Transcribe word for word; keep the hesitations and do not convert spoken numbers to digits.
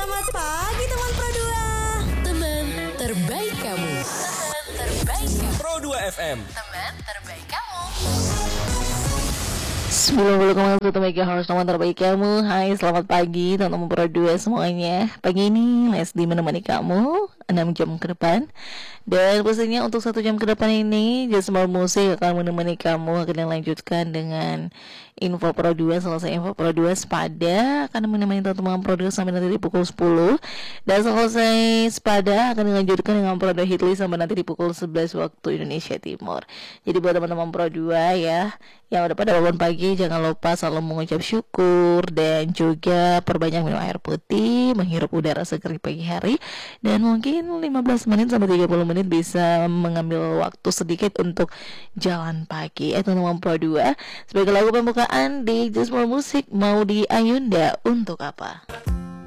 Selamat pagi teman Pro dua. Teman terbaik kamu. Teman terbaik kamu. Pro dua F M. Teman terbaik kamu. sembilan puluh koma satu megahertz teman terbaik kamu. Hai, selamat pagi teman-teman Pro dua semuanya. Pagi ini Leslie menemani kamu enam jam ke depan. Dan pastinya untuk satu jam ke depan ini Jasmine Musik akan menemani kamu. Akan dilanjutkan dengan info Pro dua. Selesai info Pro dua, Sepada akan menemani teman-teman Pro dua sampai nanti di pukul sepuluh. Dan selesai Sepada akan dilanjutkan dengan Pro dua Hitlist sampai nanti di pukul sebelas waktu Indonesia Timur. Jadi buat teman-teman Pro dua ya yang udah pada bangun pagi, jangan lupa selalu mengucap syukur dan juga perbanyak minum air putih, menghirup udara segar di pagi hari, dan mungkin lima belas menit sampai tiga puluh menit bisa mengambil waktu sedikit untuk jalan pagi. Eh teman-teman Pro dua, sebagai lagu pembukaan di Jasmine Musik, mau di Ayunda untuk apa?